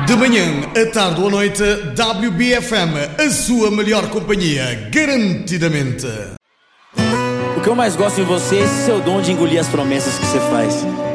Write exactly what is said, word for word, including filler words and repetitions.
De manhã, à tarde ou à noite, W B F M, a sua melhor companhia, garantidamente. O que eu mais gosto em você é esse seu dom de engolir as promessas que você faz.